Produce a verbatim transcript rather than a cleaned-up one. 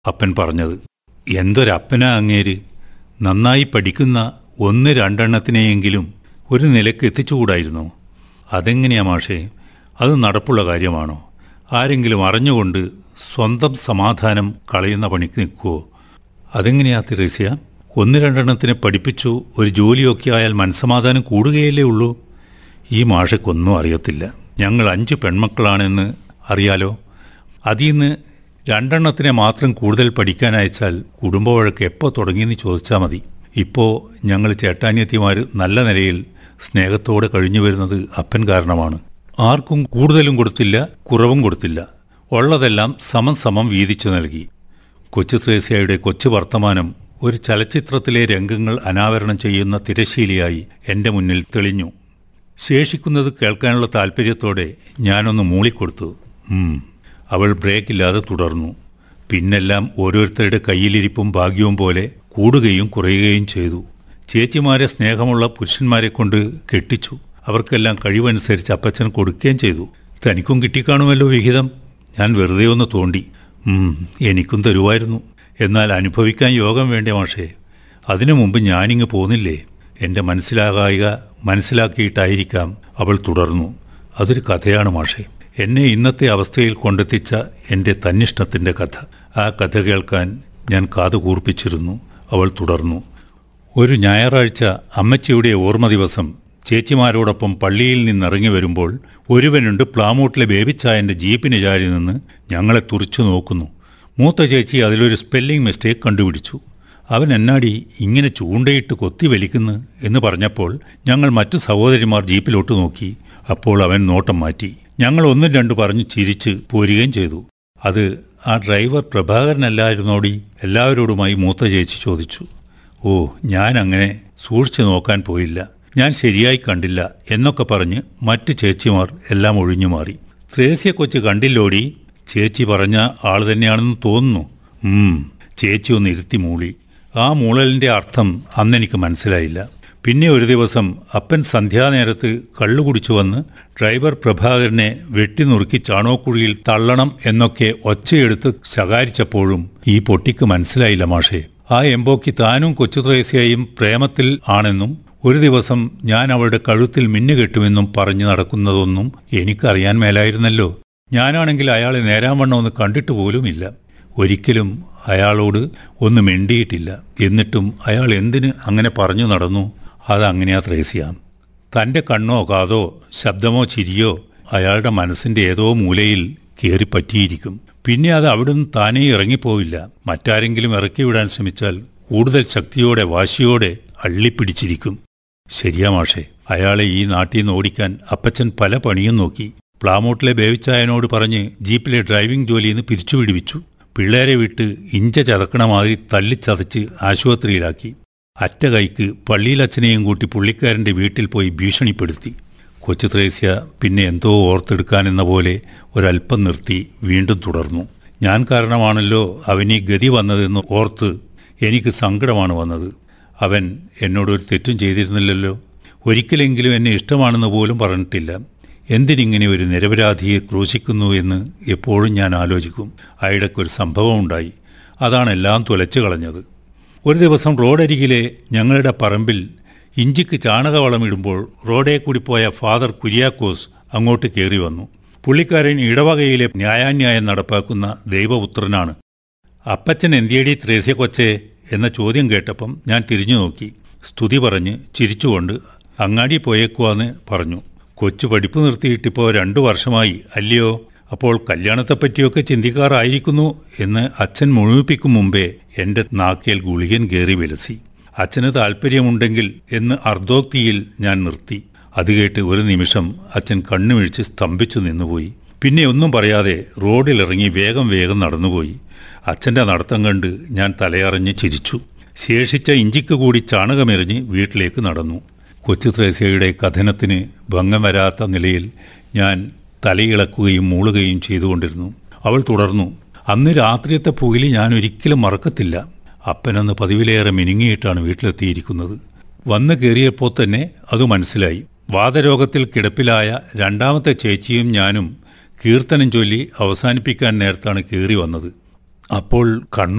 അപ്പൻ പറഞ്ഞത്. എന്തൊരപ്പനാ അങ്ങേര്! നന്നായി പഠിക്കുന്ന ഒന്ന് രണ്ടെണ്ണത്തിനെയെങ്കിലും ഒരു നിലയ്ക്ക് എത്തിച്ചുകൂടായിരുന്നോ? അതെങ്ങനെയാ മാഷേ? അത് നടപ്പുള്ള കാര്യമാണോ? ആരെങ്കിലും അറിഞ്ഞുകൊണ്ട് സ്വന്തം സമാധാനം കളയുന്ന പണിക്ക് നിൽക്കുമോ? അതെങ്ങനെയാ തെരേസ്യ? ഒന്ന് രണ്ടെണ്ണത്തിനെ പഠിപ്പിച്ചു ഒരു ജോലിയൊക്കെ ആയാൽ മനസ്സമാധാനം കൂടുകയല്ലേ ഉള്ളൂ? ഈ മാഷയ്ക്കൊന്നും അറിയത്തില്ല. ഞങ്ങൾ അഞ്ച് പെൺമക്കളാണെന്ന് അറിയാലോ. അതിൽ നിന്ന് രണ്ടെണ്ണത്തിനെ മാത്രം കൂടുതൽ പഠിക്കാൻ അയച്ചാൽ കുടുംബവഴക്ക് എപ്പോൾ തുടങ്ങിയെന്ന് ചോദിച്ചാൽ മതി. ഇപ്പോൾ ഞങ്ങൾ ചേട്ടാനിയത്തിമാർ നല്ല നിലയിൽ സ്നേഹത്തോടെ കഴിഞ്ഞു വരുന്നത് അപ്പൻ കാരണമാണ്. ആർക്കും കൂടുതലും കൊടുത്തില്ല, കുറവും കൊടുത്തില്ല. ഉള്ളതെല്ലാം സമം സമം വീതിച്ചു നൽകി. കൊച്ചു ത്രേസ്യയുടെ കൊച്ചു വർത്തമാനം ഒരു ചലച്ചിത്രത്തിലെ രംഗങ്ങൾ അനാവരണം ചെയ്യുന്ന തിരശീലയായി എൻ്റെ മുന്നിൽ തെളിഞ്ഞു. ശേഷിക്കുന്നത് കേൾക്കാനുള്ള താല്പര്യത്തോടെ ഞാനൊന്ന് മൂളിക്കൊടുത്തു. ഉം അവൾ ബ്രേക്കില്ലാതെ തുടർന്നു. പിന്നെല്ലാം ഓരോരുത്തരുടെ കയ്യിലിരിപ്പും ഭാഗ്യവും പോലെ കൂടുകയും കുറയുകയും ചെയ്തു. ചേച്ചിമാരെ സ്നേഹമുള്ള പുരുഷന്മാരെ കൊണ്ട് കെട്ടിച്ചു. അവർക്കെല്ലാം കഴിവനുസരിച്ച് അപ്പച്ചൻ കൊടുക്കുകയും ചെയ്തു. തനിക്കും കിട്ടിക്കാണുമല്ലോ വിഹിതം. ഞാൻ വെറുതെ ഒന്ന് തോണ്ടി. ഉം എനിക്കും തരുമായിരുന്നു. എന്നാൽ അനുഭവിക്കാൻ യോഗം വേണ്ടേ മാഷേ? അതിനു മുമ്പ് ഞാനിങ്ങ് പോന്നില്ലേ? എൻ്റെ മനസ്സിലാകായിക മനസ്സിലാക്കിയിട്ടായിരിക്കാം അവൾ തുടർന്നു. അതൊരു കഥയാണ് മാഷേ. എന്നെ ഇന്നത്തെ അവസ്ഥയിൽ കൊണ്ടെത്തിച്ച എൻ്റെ തന്നിഷ്ടത്തിൻ്റെ കഥ. ആ കഥ കേൾക്കാൻ ഞാൻ കാതു കൂർപ്പിച്ചിരുന്നു. അവൾ തുടർന്നു. ഒരു ഞായറാഴ്ച അമ്മച്ചിയുടെ ഓർമ്മ ദിവസം ചേച്ചിമാരോടൊപ്പം പള്ളിയിൽ നിന്നിറങ്ങി വരുമ്പോൾ ഒരുവനുണ്ട് പ്ലാമൂട്ടിലെ ബേബിച്ചായൻ്റെ ജീപ്പിന് ചാരി നിന്ന് ഞങ്ങളെ തുറിച്ചു നോക്കുന്നു. മൂത്ത ചേച്ചി അതിലൊരു സ്പെല്ലിംഗ് മിസ്റ്റേക്ക് കണ്ടുപിടിച്ചു. അവൻ എന്നാടി ഇങ്ങനെ ചൂണ്ടയിട്ട് കൊത്തി വലിക്കുന്നു എന്ന് പറഞ്ഞപ്പോൾ ഞങ്ങൾ മറ്റു സഹോദരിമാർ ജീപ്പിലോട്ട് നോക്കി. അപ്പോൾ അവൻ നോട്ടം മാറ്റി. ഞങ്ങൾ ഒന്നും രണ്ടു പറഞ്ഞു ചിരിച്ച് പോരുകയും ചെയ്തു. അത് ആ ഡ്രൈവർ പ്രഭാകരനല്ലായിരുന്നോടി? എല്ലാവരോടുമായി മൂത്ത ചേച്ചി ചോദിച്ചു. ഓ, ഞാൻ അങ്ങനെ സൂക്ഷിച്ചു നോക്കാൻ പോയില്ല, ഞാൻ ശരിയായി കണ്ടില്ല എന്നൊക്കെ പറഞ്ഞ് മറ്റു ചേച്ചിമാർ എല്ലാം ഒഴിഞ്ഞു മാറി. ത്രേസ്യ കൊച്ച് കണ്ടില്ലോടി? ചേച്ചി പറഞ്ഞ ആൾ തന്നെയാണെന്ന് തോന്നുന്നു. ഉം ചേച്ചി ഒന്ന് ഇരുത്തി മൂളി. ആ മൂളലിൻ്റെ അർത്ഥം അന്നെനിക്ക് മനസ്സിലായില്ല. പിന്നെ ഒരു ദിവസം അപ്പൻ സന്ധ്യാനേരത്ത് കള്ളു കുടിച്ചു വന്ന് ഡ്രൈവർ പ്രഭാകരനെ വെട്ടിനുറുക്കി ചാണോക്കുഴിയിൽ തള്ളണം എന്നൊക്കെ ഒച്ചയെടുത്ത് ശകാരിച്ചപ്പോഴും ഈ പൊട്ടിക്ക് മനസ്സിലായില്ല മാഷേ. ആ എംബോക്കി താനും കൊച്ചു ത്രേസ്യയും പ്രേമത്തിൽ ആണെന്നും ഒരു ദിവസം ഞാൻ അവളുടെ കഴുത്തിൽ മിന്നുകെട്ടുമെന്നും പറഞ്ഞു നടക്കുന്നതൊന്നും എനിക്കറിയാൻ മേലായിരുന്നല്ലോ. ഞാനാണെങ്കിൽ അയാളെ നേരാവണ്ണം ഒന്ന് കണ്ടിട്ട് പോലുമില്ല. ഒരിക്കലും അയാളോട് ഒന്ന് മിണ്ടിയിട്ടില്ല. എന്നിട്ടും അയാൾ എന്തിന് അങ്ങനെ പറഞ്ഞു നടന്നു? അതങ്ങനെയാ ത്രേസ്യ. തൻ്റെ കണ്ണോ കാതോ ശബ്ദമോ ചിരിയോ അയാളുടെ മനസ്സിൻ്റെ ഏതോ മൂലയിൽ കയറിപ്പറ്റിയിരിക്കും. പിന്നെ അത് അവിടുന്ന് താനേ ഇറങ്ങിപ്പോവില്ല. മറ്റാരെങ്കിലും ഇറക്കിവിടാൻ ശ്രമിച്ചാൽ കൂടുതൽ ശക്തിയോടെ വാശിയോടെ അള്ളിപ്പിടിച്ചിരിക്കും. ശരിയാ മാഷേ. അയാളെ ഈ നാട്ടിൽ നിന്ന് ഓടിക്കാൻ അപ്പച്ചൻ പല പണിയും നോക്കി. പ്ലാമൂട്ടിലെ ബേവിച്ചായനോട് പറഞ്ഞ് ജീപ്പിലെ ഡ്രൈവിംഗ് ജോലിയിൽ നിന്ന് പിരിച്ചുപിടിപ്പിച്ചു. പിള്ളേരെ വിട്ട് ഇഞ്ച ചതക്കണ മാതിരി തല്ലിച്ചതച്ച് ആശുപത്രിയിലാക്കി. അറ്റ കൈക്ക് പള്ളിയിലച്ഛനെയും കൂട്ടി പുള്ളിക്കാരൻ്റെ വീട്ടിൽ പോയി ഭീഷണിപ്പെടുത്തി. കൊച്ചു ത്രേസ്യ പിന്നെ എന്തോ ഓർത്തെടുക്കാനെന്ന പോലെ ഒരല്പം നിർത്തി വീണ്ടും തുടർന്നു. ഞാൻ കാരണമാണല്ലോ അവനീ ഗതി വന്നതെന്ന് ഓർത്ത് എനിക്ക് സങ്കടമാണ് വന്നത്. അവൻ എന്നോടൊരു തെറ്റും ചെയ്തിരുന്നില്ലല്ലോ. ഒരിക്കലെങ്കിലും എന്നെ ഇഷ്ടമാണെന്ന് പോലും പറഞ്ഞിട്ടില്ല. എന്തിനിങ്ങനെ ഒരു നിരപരാധിയെ ക്രൂശിക്കുന്നു എന്ന് എപ്പോഴും ഞാൻ ആലോചിക്കും. അയിടക്കൊരു സംഭവം ഉണ്ടായി. അതാണെല്ലാം തുലച്ചു കളഞ്ഞത്. ഒരു ദിവസം റോഡരികിലെ ഞങ്ങളുടെ പറമ്പിൽ ഇഞ്ചിക്ക് ചാണകവളമിടുമ്പോൾ റോഡേ കൂടി പോയ ഫാദർ കുര്യാക്കോസ് അങ്ങോട്ട് കയറി വന്നു. പുള്ളിക്കാരൻ ഇടവകയിലെ ന്യായാന്യായം നടപ്പാക്കുന്ന ദൈവപുത്രനാണ്. അപ്പച്ചൻ എന്തിയടി ത്രേസ്യ കൊച്ചേ എന്ന ചോദ്യം കേട്ടപ്പം ഞാൻ തിരിഞ്ഞു നോക്കി. സ്തുതി പറഞ്ഞ് ചിരിച്ചുകൊണ്ട് അങ്ങാടി പോയേക്കുവാന്ന് പറഞ്ഞു. കൊച്ചു പഠിപ്പ് നിർത്തിയിട്ടിപ്പോൾ രണ്ടു വർഷമായി അല്ലയോ? അപ്പോൾ കല്യാണത്തെപ്പറ്റിയൊക്കെ ചിന്തിക്കാറായിരിക്കുന്നു എന്ന് അച്ഛൻ മുഴുമിപ്പിക്കും മുമ്പേ എൻ്റെ നാക്കേൽ ഗുളികൻ കയറി വിലസി. അച്ഛന് താല്പര്യമുണ്ടെങ്കിൽ എന്ന് അർദ്ധോക്തിയിൽ ഞാൻ നിർത്തി. അത് കേട്ട് ഒരു നിമിഷം അച്ഛൻ കണ്ണുമിഴിച്ച് സ്തംഭിച്ചു നിന്നുപോയി. പിന്നെ ഒന്നും പറയാതെ റോഡിലിറങ്ങി വേഗം വേഗം നടന്നുപോയി. അച്ഛൻ്റെ നടത്തം കണ്ട് ഞാൻ തലയറിഞ്ഞ് ചിരിച്ചു. ശേഷിച്ച ഇഞ്ചിക്ക് കൂടി ചാണകമെറിഞ്ഞ് വീട്ടിലേക്ക് നടന്നു. കൊച്ചു ത്രേസ്യയുടെ കഥനത്തിന് ഭംഗം വരാത്ത നിലയിൽ ഞാൻ തലയിളക്കുകയും മൂളുകയും ചെയ്തുകൊണ്ടിരുന്നു. അവൾ തുടർന്നു. അന്ന് രാത്രിയത്തെ പുകിലി ഞാൻ ഒരിക്കലും മറക്കത്തില്ല. അപ്പനന്ന് പതിവിലേറെ മിനുങ്ങിയിട്ടാണ് വീട്ടിലെത്തിയിരിക്കുന്നത്. വന്ന് കയറിയപ്പോൾ തന്നെ അത് മനസ്സിലായി. വാതരോഗത്തിൽ കിടപ്പിലായ രണ്ടാമത്തെ ചേച്ചിയും ഞാനും കീർത്തനം ചൊല്ലി അവസാനിപ്പിക്കാൻ നേരത്താണ് കയറി വന്നത്. അപ്പോൾ കണ്ണു